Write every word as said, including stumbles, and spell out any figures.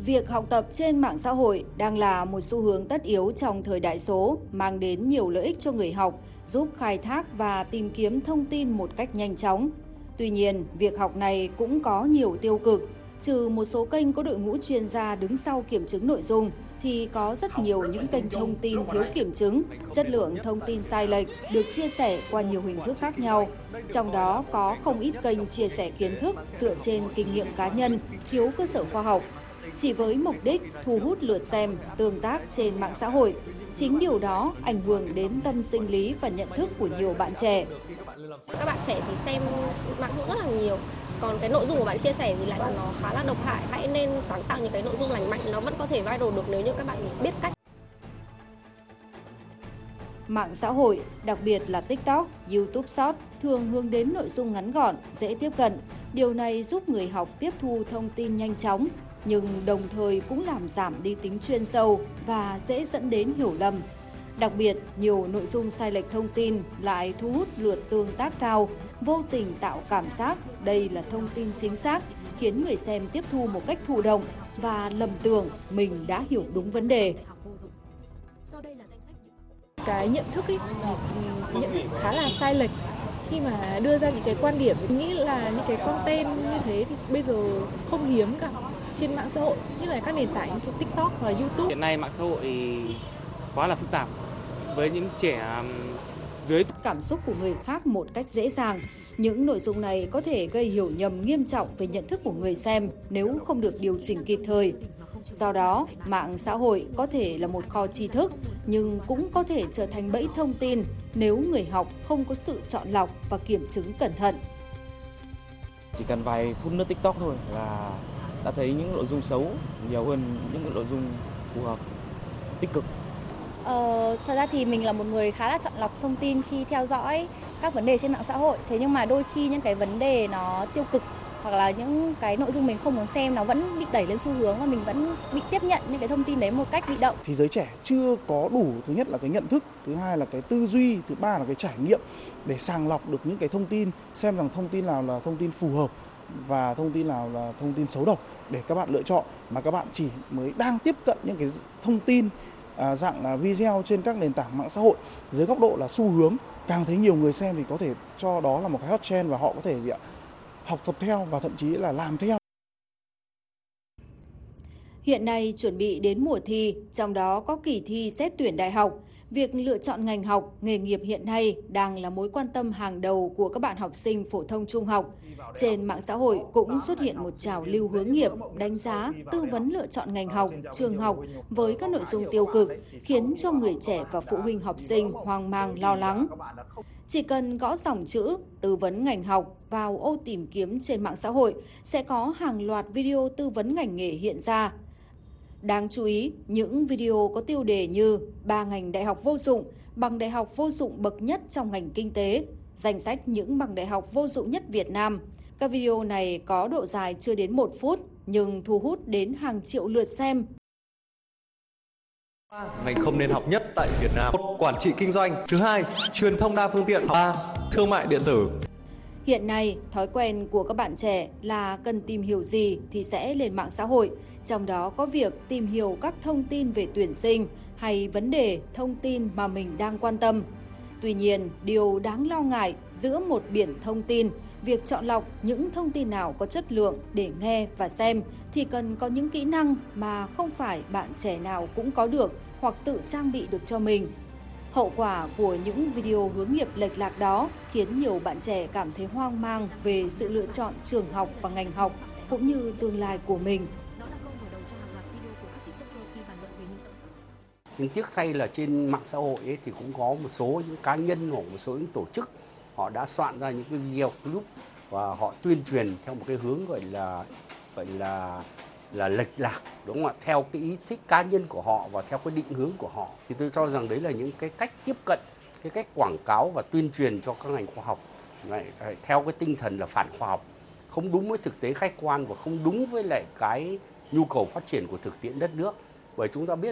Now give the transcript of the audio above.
Việc học tập trên mạng xã hội đang là một xu hướng tất yếu trong thời đại số, mang đến nhiều lợi ích cho người học, giúp khai thác và tìm kiếm thông tin một cách nhanh chóng. Tuy nhiên, việc học này cũng có nhiều tiêu cực. Trừ một số kênh có đội ngũ chuyên gia đứng sau kiểm chứng nội dung, thì có rất nhiều những kênh thông tin thiếu kiểm chứng, chất lượng thông tin sai lệch được chia sẻ qua nhiều hình thức khác nhau. Trong đó có không ít kênh chia sẻ kiến thức dựa trên kinh nghiệm cá nhân, thiếu cơ sở khoa học, chỉ với mục đích thu hút lượt xem, tương tác trên mạng xã hội. Chính điều đó ảnh hưởng đến tâm sinh lý và nhận thức của nhiều bạn trẻ. Các bạn trẻ thì xem mạng xã hội rất là nhiều. Còn cái nội dung của bạn chia sẻ thì lại nó khá là độc hại. Hãy nên sáng tạo những cái nội dung lành mạnh, nó vẫn có thể viral được nếu như các bạn biết cách. Mạng xã hội, đặc biệt là TikTok, YouTube Short, thường hướng đến nội dung ngắn gọn, dễ tiếp cận. Điều này giúp người học tiếp thu thông tin nhanh chóng, nhưng đồng thời cũng làm giảm đi tính chuyên sâu và dễ dẫn đến hiểu lầm. Đặc biệt, nhiều nội dung sai lệch thông tin lại thu hút lượt tương tác cao, vô tình tạo cảm giác đây là thông tin chính xác, khiến người xem tiếp thu một cách thụ động và lầm tưởng mình đã hiểu đúng vấn đề. Cái nhận thức ấy, nhận thức khá là sai lệch khi mà đưa ra những cái quan điểm. Mình nghĩ là những cái content như thế thì bây giờ không hiếm cả trên mạng xã hội, như là các nền tảng như TikTok và YouTube. Hiện nay mạng xã hội quá là phức tạp với những trẻ dưới Cảm xúc của người khác một cách dễ dàng. Những nội dung này có thể gây hiểu nhầm nghiêm trọng về nhận thức của người xem nếu không được điều chỉnh kịp thời. Do đó, mạng xã hội có thể là một kho tri thức, nhưng cũng có thể trở thành bẫy thông tin nếu người học không có sự chọn lọc và kiểm chứng cẩn thận. Chỉ cần vài phút lướt TikTok thôi là đã thấy những nội dung xấu nhiều hơn những nội dung phù hợp, tích cực. Ờ, thật ra thì mình là một người khá là chọn lọc thông tin khi theo dõi các vấn đề trên mạng xã hội. Thế nhưng mà đôi khi những cái vấn đề nó tiêu cực hoặc là những cái nội dung mình không muốn xem nó vẫn bị đẩy lên xu hướng và mình vẫn bị tiếp nhận những cái thông tin đấy một cách bị động. Thì giới trẻ chưa có đủ, thứ nhất là cái nhận thức, thứ hai là cái tư duy, thứ ba là cái trải nghiệm để sàng lọc được những cái thông tin, xem rằng thông tin nào là thông tin phù hợp và thông tin nào là thông tin xấu độc để các bạn lựa chọn, mà các bạn chỉ mới đang tiếp cận những cái thông tin à, dạng à, video trên các nền tảng mạng xã hội dưới góc độ là xu hướng. Càng thấy nhiều người xem thì có thể cho đó là một cái hot trend và họ có thể gì ạ, học tập theo và thậm chí là làm theo. Hiện nay chuẩn bị đến mùa thi, trong đó có kỳ thi xét tuyển đại học. Việc lựa chọn ngành học, nghề nghiệp hiện nay đang là mối quan tâm hàng đầu của các bạn học sinh phổ thông trung học. Trên mạng xã hội cũng xuất hiện một trào lưu hướng nghiệp, đánh giá, tư vấn lựa chọn ngành học, trường học với các nội dung tiêu cực, khiến cho người trẻ và phụ huynh học sinh hoang mang lo lắng. Chỉ cần gõ dòng chữ tư vấn ngành học vào ô tìm kiếm trên mạng xã hội sẽ có hàng loạt video tư vấn ngành nghề hiện ra. Đáng chú ý, những video có tiêu đề như ba ngành đại học vô dụng, bằng đại học vô dụng bậc nhất trong ngành kinh tế, danh sách những bằng đại học vô dụng nhất Việt Nam. Các video này có độ dài chưa đến một phút nhưng thu hút đến hàng triệu lượt xem. Ngành không nên học nhất tại Việt Nam: một, quản trị kinh doanh; thứ hai, truyền thông đa phương tiện; ba, thương mại điện tử. Hiện nay, thói quen của các bạn trẻ là cần tìm hiểu gì thì sẽ lên mạng xã hội, trong đó có việc tìm hiểu các thông tin về tuyển sinh hay vấn đề thông tin mà mình đang quan tâm. Tuy nhiên, điều đáng lo ngại giữa một biển thông tin, việc chọn lọc những thông tin nào có chất lượng để nghe và xem thì cần có những kỹ năng mà không phải bạn trẻ nào cũng có được hoặc tự trang bị được cho mình. Hậu quả của những video hướng nghiệp lệch lạc đó khiến nhiều bạn trẻ cảm thấy hoang mang về sự lựa chọn trường học và ngành học cũng như tương lai của mình. Nhưng tiếc thay là trên mạng xã hội ấy thì cũng có một số những cá nhân hoặc một số những tổ chức họ đã soạn ra những cái video clip và họ tuyên truyền theo một cái hướng gọi là gọi là là lệch lạc, đúng không ạ? Theo cái ý thích cá nhân của họ và theo cái định hướng của họ. Thì tôi cho rằng đấy là những cái cách tiếp cận, cái cách quảng cáo và tuyên truyền cho các ngành khoa học lại theo cái tinh thần là phản khoa học, không đúng với thực tế khách quan và không đúng với lại cái nhu cầu phát triển của thực tiễn đất nước. Bởi chúng ta biết